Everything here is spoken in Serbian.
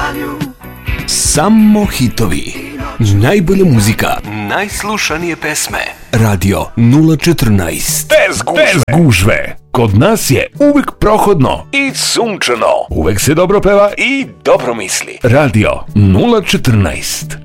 Samo hitovi, najbolja muzika, najslušanije pesme. Radio 014. Bez gužve. Kod nas je uvek prohodno i sunčano. Uvek se dobro peva i dobro misli. Radio 014.